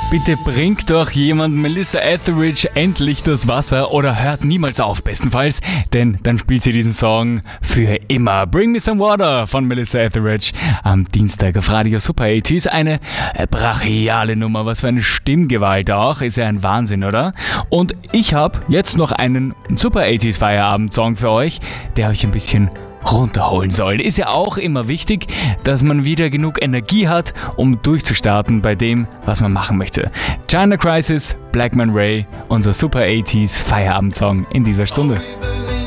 Bitte bringt doch jemand Melissa Etheridge endlich das Wasser oder hört niemals auf, bestenfalls, denn dann spielt sie diesen Song für immer. Bring Me Some Water von Melissa Etheridge am Dienstag auf Radio Super 80s. Eine brachiale Nummer, was für eine Stimmgewalt auch, ist ja ein Wahnsinn, oder? Und ich habe jetzt noch einen Super 80s Feierabend-Song für euch, der euch ein bisschen runterholen soll. Ist ja auch immer wichtig, dass man wieder genug Energie hat, um durchzustarten bei dem, was man machen möchte. China Crisis, Black Man Ray, unser Super 80s Feierabendsong in dieser Stunde.